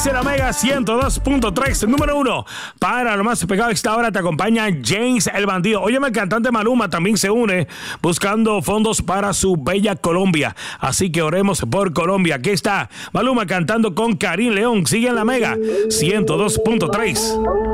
dice la Mega 102.3, número 1. Para lo más pegado a esta hora te acompaña James el Bandido. Óyeme, el cantante Maluma también se une buscando fondos para su bella Colombia. Así que oremos por Colombia. Aquí está Maluma cantando con Karim León. Sigue en la Mega 102.3.